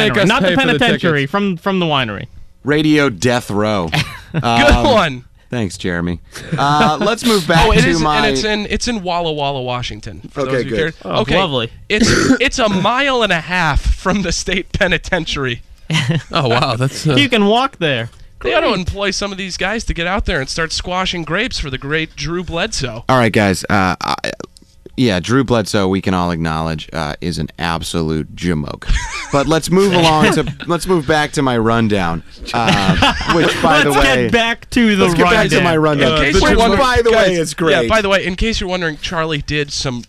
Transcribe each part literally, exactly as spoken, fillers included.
make us not pay the for the penitentiary, tickets. from from the winery. Radio Death Row. Good Um, one. Thanks, Jeremy. Uh, let's move back Oh, it to is, my. and it's in it's in Walla Walla, Washington. For Okay, those who good. care. Oh, okay, lovely. It's it's a mile and a half from the state penitentiary. Oh wow, that's uh, You can walk there. They ought to employ some of these guys to get out there and start squashing grapes for the great Drew Bledsoe. All right, guys. Uh, I, yeah, Drew Bledsoe, we can all acknowledge, uh, is an absolute jamoke. But let's move along to let's move back to my rundown. Uh, which, by the Let's way, get back to the let's get back to rundown. my rundown. In case Which, you're wondering, by the way, guys, is great. Yeah, by the way, in case you're wondering, Charlie did some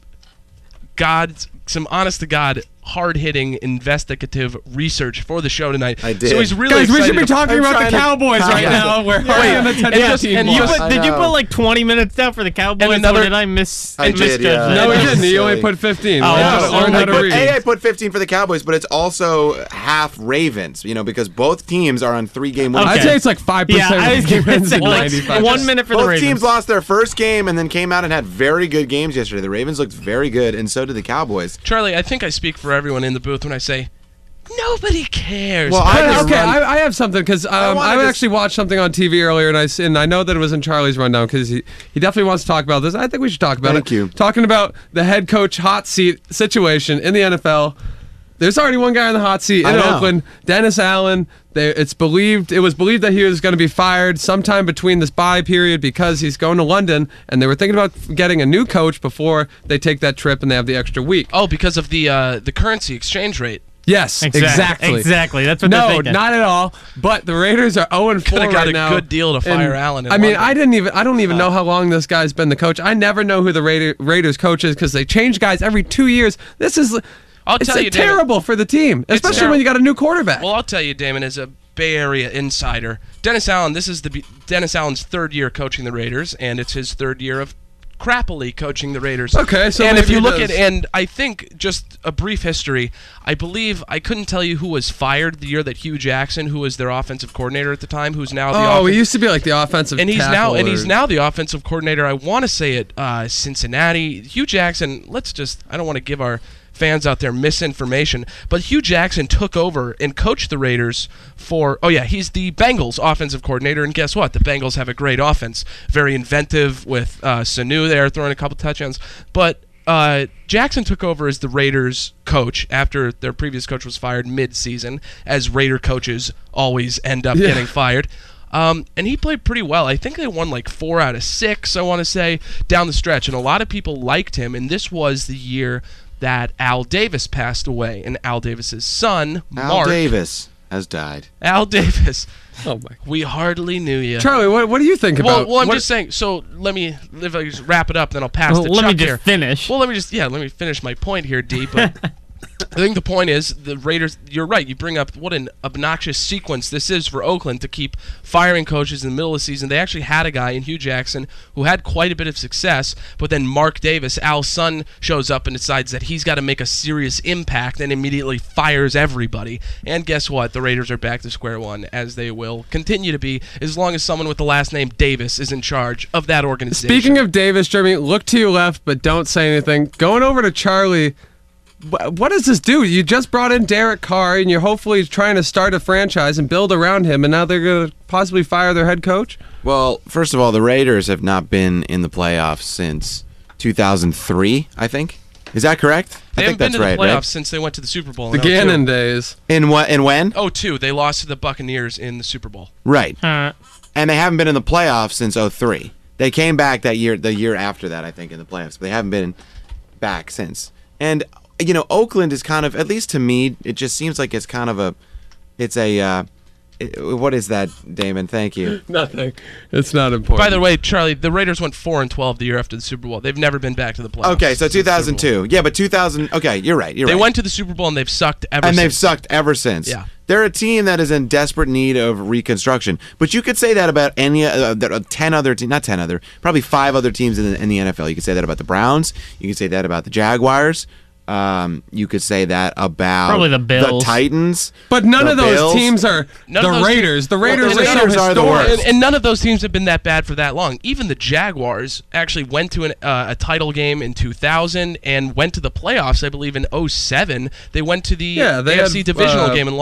God, some honest to God, hard hitting investigative research for the show tonight. I did. So he's really guys, we excited should be to- talking I'm about the trying to- Cowboys right Yeah. now. We're Wait, hardly on the and ten just- team and You just- block. put, I did you know. put like twenty minutes out for the Cowboys, And another- or did I miss? I did, misjudge yeah. that? No, we Yeah. didn't. You Silly. only put fifteen. Oh, Learn how to- so learn I how to put, read. A, I put fifteen for the Cowboys, but it's also half Ravens, you know, because both teams are on three-game win Okay. I'd say it's like five Yeah, percent I of was the gonna games say, and like, ninety-five. one minute for the Both Ravens. teams lost their first game and then came out and had very good games yesterday. The Ravens looked very good, and so did the Cowboys. Charlie, I think I speak for everyone in the booth when I say nobody cares. Well, about I But, just this okay, run- I, I have something because um, wanted I, to s- actually watched something on T V earlier, and I s- and I know that it was in Charlie's rundown because he, he definitely wants to talk about this. I think we should talk about Thank it. you. Talking about the head coach hot seat situation in the N F L. There's already one guy in the hot seat I in know. Oakland, Dennis Allen. They, it's believed it was believed that he was going to be fired sometime between this bye period because he's going to London, and they were thinking about getting a new coach before they take that trip and they have the extra week. Oh, because of the uh, the currency exchange rate. Yes, Exactly. exactly. Exactly. That's what they're No, thinking. not at all. But the Raiders are zero and four Coulda right got a now. good deal to fire And, Allen in I mean, London. I didn't even. I don't even know how long this guy's been the coach. I never know who the Raider, Raiders coach is because they change guys every two years. This is. I'll it's tell like you, David. terrible for the team, especially terrible. when you got a new quarterback. Well, I'll tell you, Damon, as a Bay Area insider, Dennis Allen. This is the be- Dennis Allen's third year coaching the Raiders, and it's his third year of crappily coaching the Raiders. Okay, so and if maybe you he look does. at, and I think just a brief history, I believe I couldn't tell you who was fired the year that Hugh Jackson, who was their offensive coordinator at the time, who's now the oh, offen- he used to be like the offensive. and he's now tackle and he's or- now the offensive coordinator. I want to say at uh, Cincinnati. Hugh Jackson. Let's just. I don't want to give our fans out there misinformation, but Hugh Jackson took over and coached the Raiders for. Oh yeah, he's the Bengals offensive coordinator, and guess what? The Bengals have a great offense, very inventive with uh, Sanu there throwing a couple touchdowns, but. Uh, Jackson took over as the Raiders coach after their previous coach was fired mid-season, as Raider coaches always end up Yeah. getting fired. Um, and he played pretty well. I think they won like four out of six, I want to say, down the stretch. And a lot of people liked him. And this was the year that Al Davis passed away. And Al Davis's son, Al Mark. Davis has died. Al Davis. Oh my. We hardly knew you. Charlie, what what do you think well, about? well, I'm what- just saying. So let me, if I just wrap it up, then I'll pass Well, to let Chuck me just here. finish. Well, let me just yeah, let me finish my point here, D. But I think the point is the Raiders. You're right. You bring up what an obnoxious sequence this is for Oakland to keep firing coaches in the middle of the season. They actually had a guy in Hugh Jackson who had quite a bit of success, but then Mark Davis, Al's son, shows up and decides that he's got to make a serious impact and immediately fires everybody. And guess what? The Raiders are back to square one, as they will continue to be as long as someone with the last name Davis is in charge of that organization. Speaking of Davis, Jeremy, look to your left, but don't say anything. Going over to Charlie, wh- what does this do? You just brought in Derek Carr, and you're hopefully trying to start a franchise and build around him, and now they're going to possibly fire their head coach? Well, first of all, the Raiders have not been in the playoffs since two thousand three, I think. Is that correct? They I think haven't been that's to the right, playoffs right? since they went to the Super Bowl. The in oh two. Gannon days. In what? In when? Oh, two. They lost to the Buccaneers in the Super Bowl. Right. Uh, And they haven't been in the playoffs since oh three. They came back that year, the year after that, I think, in the playoffs, but they haven't been back since. And you know, Oakland is kind of, at least to me, it just seems like it's kind of a, it's a, uh, it, what is that, Damon? Thank you. Nothing. It's not important. By the way, Charlie, the Raiders went four and twelve the year after the Super Bowl. They've never been back to the playoffs. Okay, so since the Super two thousand two. Yeah, but two thousand. Okay, you're right. You're They right. went to the Super Bowl and they've sucked ever and since. they've sucked ever since. Yeah. They're a team that is in desperate need of reconstruction. But you could say that about any uh, there are ten other teams, not ten other, probably five other teams in the, in the N F L. You could say that about the Browns. You could say that about the Jaguars. Um, you could say that about Probably the Bills. the Titans. But none the of those Bills. teams are None of the those Raiders. The Well, Raiders the are so Raiders are the historic. worst. And, and none of those teams have been that bad for that long. Even the Jaguars actually went to an, uh, a title game in two thousand and went to the playoffs, I believe, in oh seven. They went to the Yeah, they A F C had, divisional uh, game and